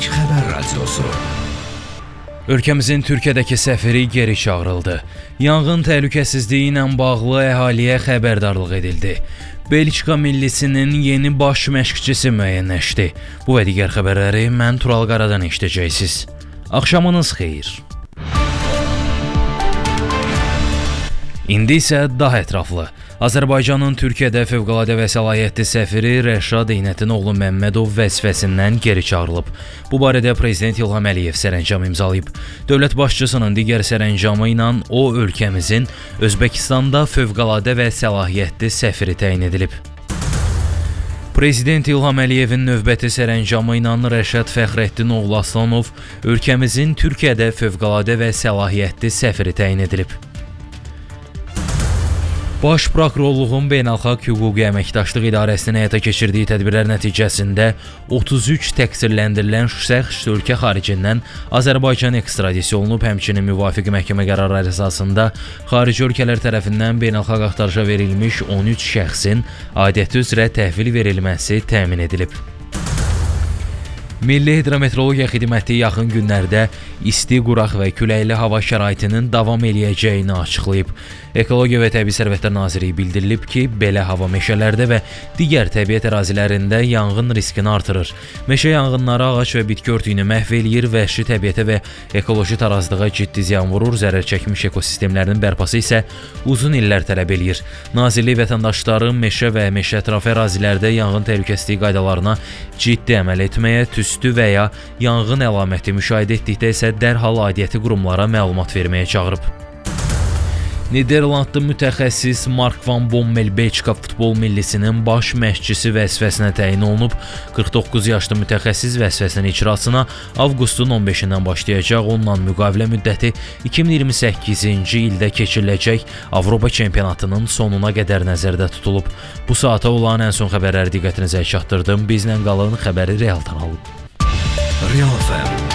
xəbər radiosu. Ölkəmizin Türkiyədəki səfiri geri çağırıldı. Yanğın təhlükəsizliyi ilə bağlı əhaliyə xəbərdarlıq edildi. Belçika millisinin yeni baş məşqçisi müəyyənləşdi. Bu və digər xəbərləri mən Tural Qaradan eşidəcəksiniz. Axşamınız xeyir. İndi isə daha ətraflı. Azərbaycanın Türkiyədə fövqəladə və səlahiyyətli səfiri Rəşad Eynətdinoğlu Məmmədov vəzifəsindən geri çağırılıb. Bu barədə Prezident İlham Əliyev sərəncam imzalayıb. Dövlət başçısının digər sərəncamı ilə o ölkəmizin Özbəkistanda fövqəladə və səlahiyyətli səfiri təyin edilib. Prezident İlham Əliyevin növbəti sərəncamı ilə Rəşad Fəxrəddinoğlu Aslanov ölkəmizin Türkiyədə fövqəladə və səlahiyyətli səfiri təyin edilib. Baş Prokurorluğun Beynəlxalq Hüquqi Əməkdaşlıq İdarəsinin həyata keçirdiyi tədbirlər nəticəsində 33 təqsirləndirilən şəxs ölkə xaricindən Azərbaycan ekstradisiya olunub, həmçinin müvafiq məhkəmə qərarları əsasında xarici ölkələr tərəfindən beynəlxalq axtarışa verilmiş 13 şəxsin aidiyyəti üzrə təhvil verilməsi təmin edilib. Milli Hidrometeorologiya Xidməti yaxın günlərdə isti, quraq və küləkli hava şəraitinin davam eləyəcəyini açıqlayıb. Ekologiya və Təbii Sərvətlər Nazirliyi bildirilib ki, belə hava meşələrdə və digər təbiət ərazilərində yanğın riskini artırır. Meşə yanğınları ağac və bitki örtüyünü məhv eləyir, vəhşi təbiətə və ekoloji tarazlığa ciddi ziyan vurur, zərər çəkmiş ekosistemlərinin bərpası isə uzun illər tələb eləyir. Nazirlik vətəndaşların meşə və meşə ətrafı ərazilərdə yanğın təhlükəsizliyi qaydalarına ciddi əməl etməyə, tüstü və ya yanğın əlaməti müşahidə etdikdə isə dərhal aidiyyəti qurumlara məlumat verməyə çağırıb. Niderlandlı mütəxəssis Mark van Bommel Belçika futbol millisinin baş məşqçisi vəzifəsinə təyin olunub. 49 yaşlı mütəxəssis vəzifəsinin icrasına avqustun 15-dən başlayacaq. Onunla müqavilə müddəti 2028-ci ildə keçiriləcək Avropa çempionatının sonuna qədər nəzərdə tutulub. Bu saata olan ən son xəbərləri diqqətinizə çatdırdım. Bizlə qalın, xəbəri realdan alın. Real FM